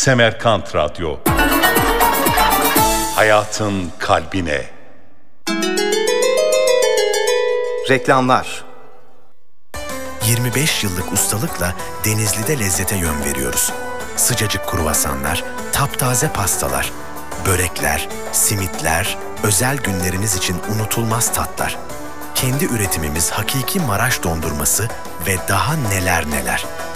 Semerkant Radyo. Hayatın kalbine. Reklamlar. 25 yıllık ustalıkla Denizli'de lezzete yön veriyoruz. Sıcacık kruvasanlar, taptaze pastalar, börekler, simitler, özel günleriniz için unutulmaz tatlar. Kendi üretimimiz hakiki Maraş dondurması ve daha neler neler.